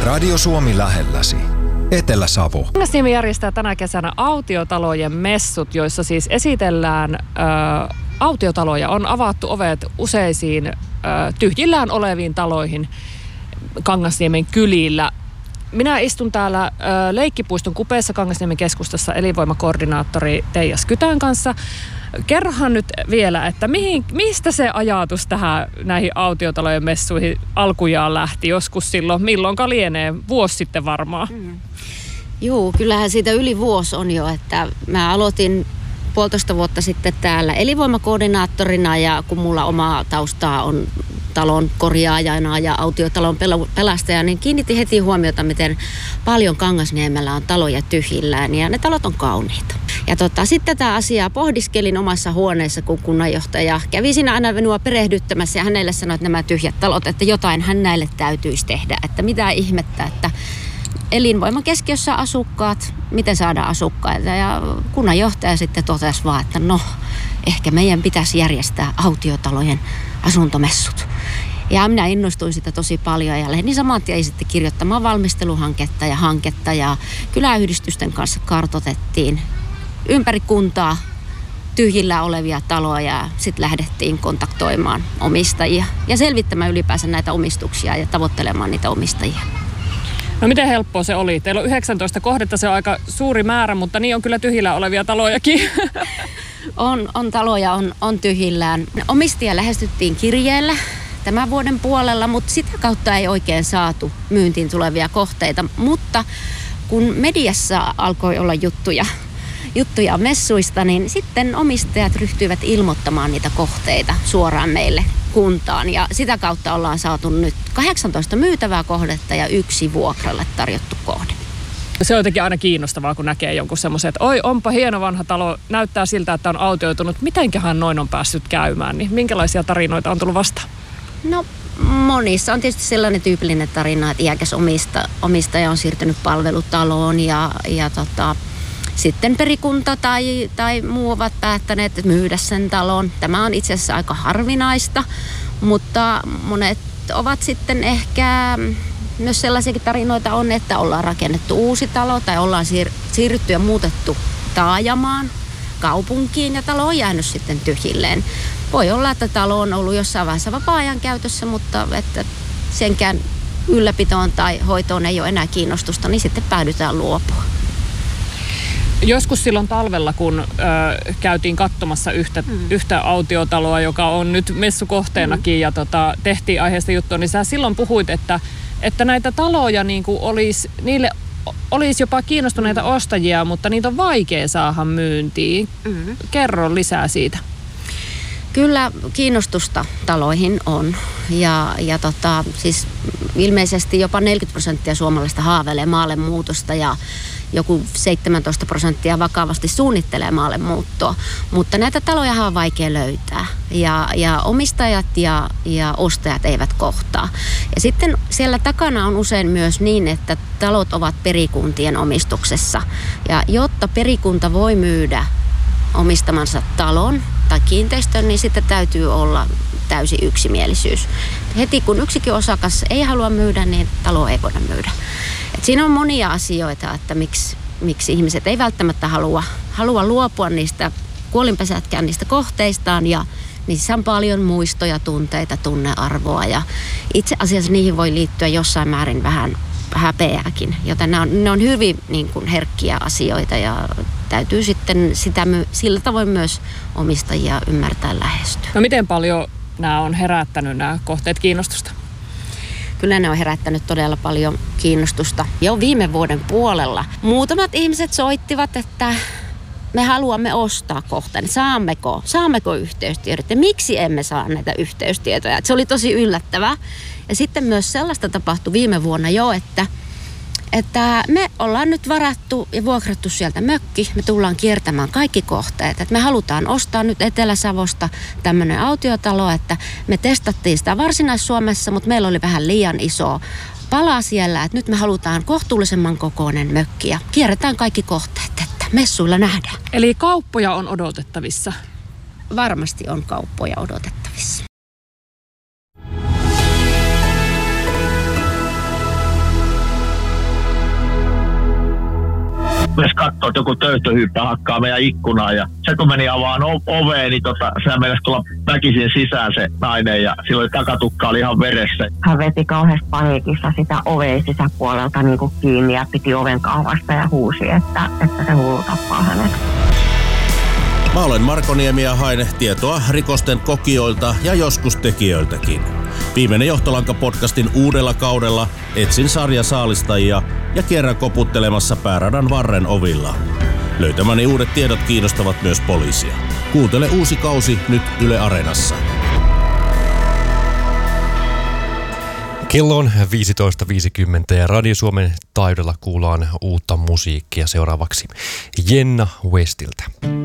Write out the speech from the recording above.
Radio Suomi lähelläsi. Etelä-Savo. Kangasniemi järjestää tänä kesänä autiotalojen messut, joissa siis esitellään autiotaloja. On avattu ovet useisiin tyhjillään oleviin taloihin Kangasniemen kylillä. Minä istun täällä Leikkipuiston kupeessa Kangasniemen keskustassa elinvoimakoordinaattori Teija Skytän kanssa. Kerrohan nyt vielä, että mistä se ajatus näihin autiotalojen messuihin alkujaan lähti joskus silloin, milloinka lienee, vuosi sitten varmaan? Joo, kyllähän siitä yli vuosi on jo, että mä aloitin 1,5 vuotta sitten täällä elinvoimakoordinaattorina ja kun mulla omaa taustaa on talon korjaajana ja autiotalon pelastaja, niin kiinnitin heti huomiota, miten paljon Kangasniemellä on taloja tyhjillään ja ne talot on kauniita. Ja sitten tätä asiaa pohdiskelin omassa huoneessa, kun kunnanjohtaja kävi siinä aina minua perehdyttämässä ja hänelle sanoi, että nämä tyhjät talot, että jotain hän näille täytyisi tehdä, että mitä ihmettä, että elinvoiman keskiössä asukkaat, miten saadaan asukkaita. Ja kunnanjohtaja sitten totesi vaan, että ehkä meidän pitäisi järjestää autiotalojen asuntomessut. Ja minä innostuin sitä tosi paljon ja lähdin saman tien sitten kirjoittamaan valmisteluhanketta ja kyläyhdistysten kanssa kartoitettiin ympäri kuntaa tyhjillä olevia taloja ja sitten lähdettiin kontaktoimaan omistajia ja selvittämään ylipäänsä näitä omistuksia ja tavoittelemaan niitä omistajia. No miten helppoa se oli? Teillä on 19 kohdetta, se on aika suuri määrä, mutta niin on kyllä tyhjillä olevia talojakin. On taloja, on tyhjillään. Omistajia lähestyttiin kirjeellä tämän vuoden puolella, mutta sitä kautta ei oikein saatu myyntiin tulevia kohteita. Mutta kun mediassa alkoi olla juttuja messuista, niin sitten omistajat ryhtyivät ilmoittamaan niitä kohteita suoraan meille kuntaan. Ja sitä kautta ollaan saatu nyt 18 myytävää kohdetta ja 1 vuokralle tarjottu kohde. Se on jotenkin aina kiinnostavaa, kun näkee jonkun semmoisen, että oi, onpa hieno vanha talo, näyttää siltä, että on autioitunut. Mitenköhän noin on päässyt käymään? Niin minkälaisia tarinoita on tullut vastaan? No monissa on tietysti sellainen tyypillinen tarina, että iäkäs omistaja on siirtynyt palvelutaloon ja sitten perikunta tai muu ovat päättäneet myydä sen talon. Tämä on itse asiassa aika harvinaista, mutta monet ovat sitten ehkä myös sellaisiakin tarinoita on, että ollaan rakennettu uusi talo tai ollaan siirrytty ja muutettu taajamaan, kaupunkiin ja talo on jäänyt sitten tyhjilleen. Voi olla, että talo on ollut jossain vaiheessa vapaa-ajan käytössä, mutta että senkään ylläpitoon tai hoitoon ei ole enää kiinnostusta, niin sitten päädytään luopua. Joskus silloin talvella, kun käytiin katsomassa yhtä autiotaloa, joka on nyt messukohteenakin ja tehtiin aiheesta juttua, niin sä silloin puhuit, että näitä taloja niin kuin niille olisi jopa kiinnostuneita ostajia, mutta niitä on vaikea saada myyntiin. Kerro lisää siitä. Kyllä kiinnostusta taloihin on ja siis ilmeisesti jopa 40% suomalaisista haaveilee maalle muutosta ja joku 17% vakavasti suunnittelee maalle muuttoa, mutta näitä taloja on vaikea löytää ja omistajat ja ostajat eivät kohtaa. Ja sitten siellä takana on usein myös niin, että talot ovat perikuntien omistuksessa ja jotta perikunta voi myydä omistamansa talon tai kiinteistön, niin sitten täytyy olla täysi yksimielisyys. Heti kun yksikin osakas ei halua myydä, niin talo ei voida myydä. Et siinä on monia asioita, että miksi ihmiset ei välttämättä halua luopua niistä kuolinpesätkään niistä kohteistaan ja niissä on paljon muistoja, tunteita, tunnearvoa ja itse asiassa niihin voi liittyä jossain määrin vähän häpeääkin, joten ne on hyvin niin kuin herkkiä asioita ja täytyy sitten sillä tavoin myös omistajia ymmärtää lähestyä. No miten paljon nämä on herättänyt nämä kohteet kiinnostusta? Kyllä ne on herättänyt todella paljon kiinnostusta. Jo viime vuoden puolella muutamat ihmiset soittivat, että me haluamme ostaa kohtaan. Saammeko yhteystiedot ja miksi emme saa näitä yhteystietoja? Se oli tosi yllättävää. Ja sitten myös sellaista tapahtui viime vuonna jo, että me ollaan nyt varattu ja vuokrattu sieltä mökki. Me tullaan kiertämään kaikki kohteet. Että me halutaan ostaa nyt Etelä-Savosta tämmöinen autiotalo, että me testattiin sitä Varsinais-Suomessa, mutta meillä oli vähän liian iso pala siellä, että nyt me halutaan kohtuullisemman kokoinen mökki ja kierretään kaikki kohteet, että messuilla nähdään. Eli kauppoja on odotettavissa? Varmasti on kauppoja odotettavissa. myös katsoo, että joku töyhtöhyyppä hakkaa meidän ikkunaan. Ja se kun meni avaan oveen, niin sehän meinasi tulla väkisin sisään se nainen ja silloin takatukka oli ihan veressä. Hän veti kauheasti paniikissa sitä oveen sisäpuolelta niin kuin kiinni ja piti oven kahvasta ja huusi, että se hullu tappaa hänet. Mä olen Marko Niemi ja haen tietoa rikosten kokijoilta ja joskus tekijöiltäkin. Viimeinen Johtolanka-podcastin uudella kaudella etsin sarjasaalistajia ja kierrän koputtelemassa pääradan varren ovilla. Löytämäni uudet tiedot kiinnostavat myös poliisia. Kuuntele uusi kausi nyt Yle Areenassa. Kello on 15.50 ja Radio Suomen taajuudella kuullaan uutta musiikkia seuraavaksi Jenna Westiltä.